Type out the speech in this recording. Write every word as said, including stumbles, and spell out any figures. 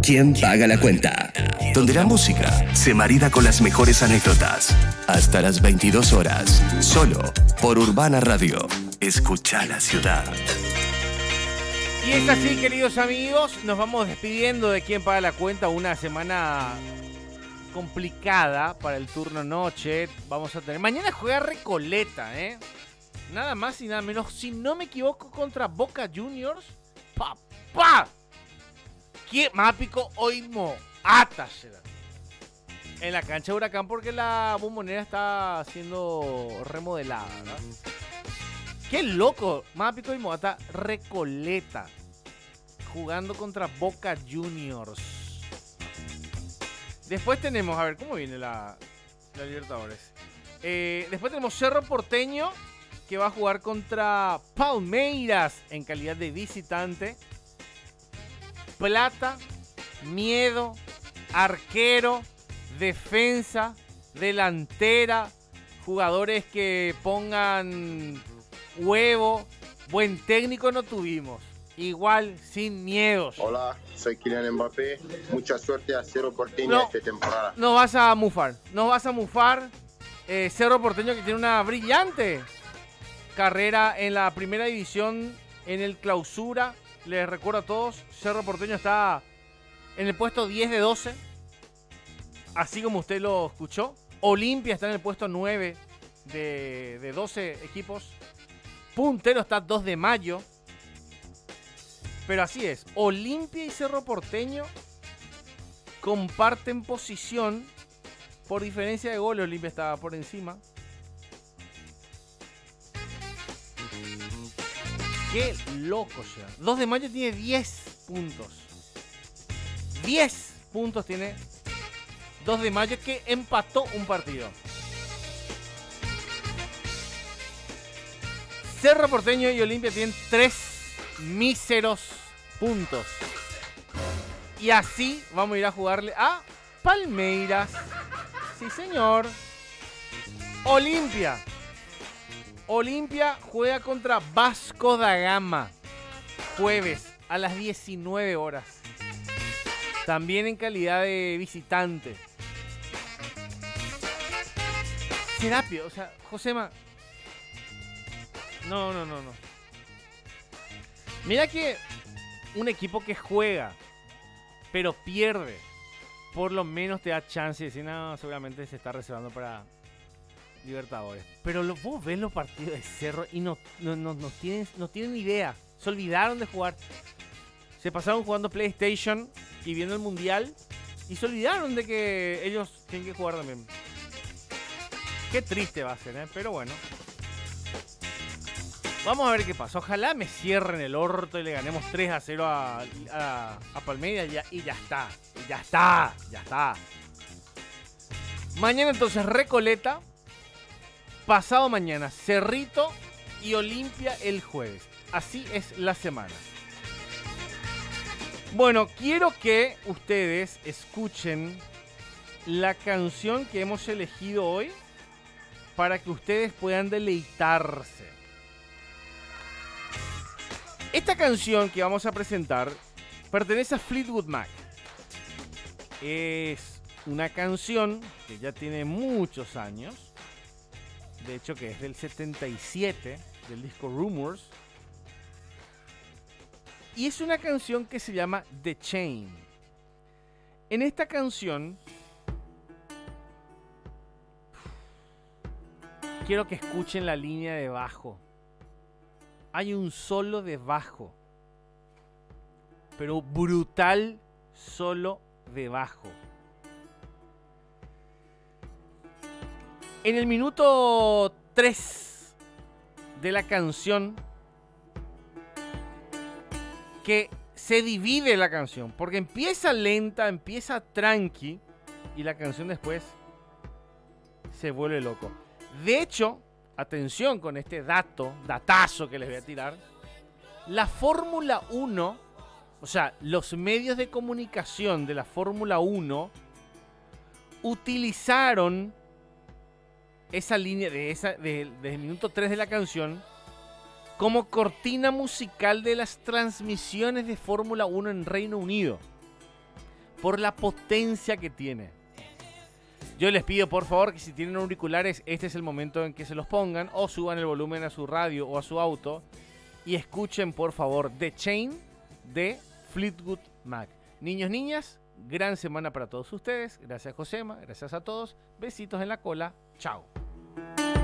¿Quién paga la cuenta? Donde la música se marida con las mejores anécdotas. Hasta las veintidós horas, solo por Urbana Radio. Escucha la ciudad. Y es así, queridos amigos, nos vamos despidiendo de Quién paga la cuenta. Una semana complicada para el turno noche. Vamos a tener... Mañana juega Recoleta, ¿eh? Nada más y nada menos, si no me equivoco, contra Boca Juniors. ¡Papá! ¿Qué mápico oímos? Atasera. En la cancha de Huracán, porque la Bombonera está siendo remodelada, ¿no? ¡Qué loco! Mápico y Moata Recoleta jugando contra Boca Juniors. Después tenemos, a ver, ¿cómo viene la, la Libertadores? Eh, después tenemos Cerro Porteño, que va a jugar contra Palmeiras en calidad de visitante. Plata, Miedo, arquero, defensa, delantera, jugadores que pongan huevo, buen técnico no tuvimos. Igual, sin miedos. Hola, soy Kylian Mbappé. Mucha suerte a Cerro Porteño no, esta temporada. No vas a mufar, no vas a mufar. Eh, Cerro Porteño, que tiene una brillante carrera en la primera división, en el Clausura. Les recuerdo a todos, Cerro Porteño está en el puesto diez de doce, así como usted lo escuchó. Olimpia está en el puesto nueve de, de doce equipos. Puntero está dos de mayo. Pero así es, Olimpia y Cerro Porteño comparten posición por diferencia de goles. Olimpia está por encima. Qué loco ya. dos de mayo tiene diez puntos. diez puntos tiene dos de mayo, que empató un partido. Cerro Porteño y Olimpia tienen tres míseros puntos. Y así vamos a ir a jugarle a Palmeiras. Sí, señor. Olimpia. Olimpia juega contra Vasco da Gama. Jueves a las diecinueve horas. También en calidad de visitante. Serapio, o sea, Josema. No, no, no, no. Mira que un equipo que juega, pero pierde, por lo menos te da chance de decir, no, seguramente se está reservando para Libertadores. Pero lo, vos ves los partidos de Cerro y no, no, no, no, tienen, no tienen idea. Se olvidaron de jugar. Se pasaron jugando PlayStation y viendo el Mundial y se olvidaron de que ellos tienen que jugar también. Qué triste va a ser, ¿eh? Pero bueno. Vamos a ver qué pasa. Ojalá me cierren el orto y le ganemos tres a cero a, a, a Palmeiras y ya, y ya está. Y ya está. Ya está. Mañana entonces Recoleta. Pasado mañana Cerrito y Olimpia el jueves. Así es la semana. Bueno, quiero que ustedes escuchen la canción que hemos elegido hoy para que ustedes puedan deleitarse. Esta canción que vamos a presentar pertenece a Fleetwood Mac. Es una canción que ya tiene muchos años. De hecho, que es del setenta y siete, del disco Rumors. Y es una canción que se llama The Chain. En esta canción quiero que escuchen la línea de bajo. Hay un solo de bajo, pero brutal solo de bajo. En el minuto tres de la canción, que se divide la canción, porque empieza lenta, empieza tranqui, y la canción después se vuelve loco. De hecho, atención con este dato, datazo que les voy a tirar. La Fórmula uno, o sea, los medios de comunicación de la Fórmula uno utilizaron esa línea de esa de, del minuto tres de la canción como cortina musical de las transmisiones de Fórmula uno en Reino Unido. por la potencia que tiene. Yo les pido por favor que si tienen auriculares, este es el momento en que se los pongan o suban el volumen a su radio o a su auto y escuchen por favor The Chain de Fleetwood Mac. Niños, niñas, gran semana para todos ustedes. Gracias Josema, gracias a todos. Besitos en la cola. Chao.